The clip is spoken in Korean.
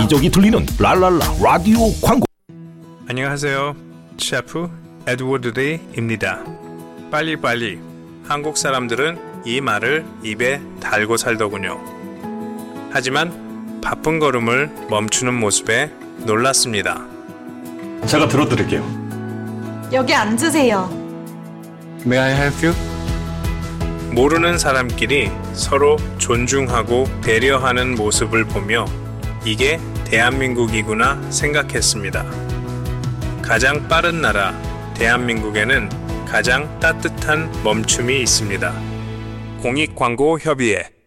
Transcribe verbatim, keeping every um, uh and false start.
여기저기 들리는 랄랄라 라디오 광고. 안녕하세요. 셰프 에드워드 리입니다. 빨리빨리. 한국 사람들은 이 말을 입에 달고 살더군요. 하지만 바쁜 걸음을 멈추는 모습에 놀랐습니다. 제가 들어드릴게요. 여기 앉으세요. May I help you? 모르는 사람끼리 서로 존중하고 배려하는 모습을 보며 이게 대한민국이구나 생각했습니다. 가장 빠른 나라 대한민국에는 가장 따뜻한 멈춤이 있습니다. 공익광고협의회